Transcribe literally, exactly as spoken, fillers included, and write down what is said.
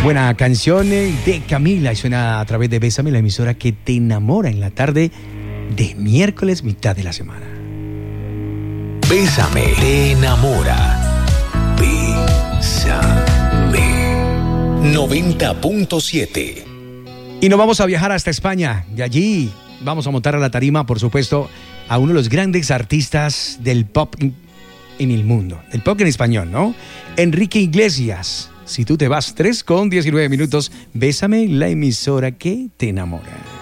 Buena canción de Camila y suena a través de Bésame, la emisora que te enamora en la tarde de miércoles, mitad de la semana. Bésame, te enamora. Bésame. noventa punto siete. Y nos vamos a viajar hasta España. De allí vamos a montar a la tarima, por supuesto, a uno de los grandes artistas del pop en, en el mundo. El pop en español, ¿no? Enrique Iglesias. Si tú te vas, tres con diecinueve minutos. Bésame, la emisora que te enamora.